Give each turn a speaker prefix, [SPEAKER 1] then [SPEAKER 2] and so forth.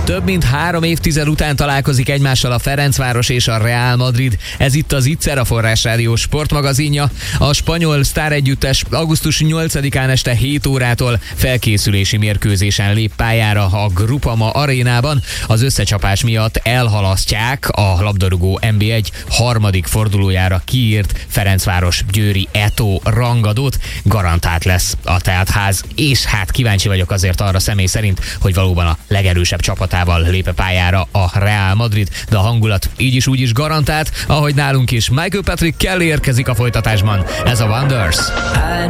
[SPEAKER 1] Több mint 3 évtized után találkozik egymással a Ferencváros és a Real Madrid. Ez itt az Ittszer, a Forrás Rádió sportmagazinja. A spanyol sztáregyüttes augusztus 8-án este 7 órától felkészülési mérkőzésen lép pályára a Groupama arénában. Az összecsapás miatt elhalasztják a labdarúgó NB1 harmadik fordulójára kiírt Ferencváros-Győri Eto rangadót. Garantált lesz a teltház, és hát kíváncsi vagyok azért arra személy szerint, hogy valóban a legerősebb csapatával lép pályára a Real Madrid, de a hangulat így is úgy is garantált, ahogy nálunk is. Michael Patrick Kelly érkezik a folytatásban. Ez a Wonders.